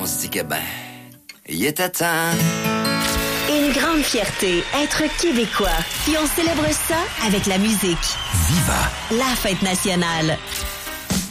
se dit que, il était temps. Une grande fierté, être québécois. Puis on célèbre ça avec la musique. Viva la fête nationale.